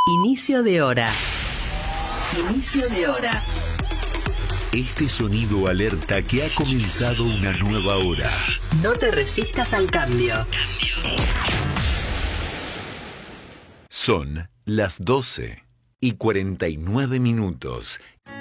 Inicio de hora. Inicio de hora. Este sonido alerta que ha comenzado una nueva hora. No te resistas al cambio. Son las 12:49.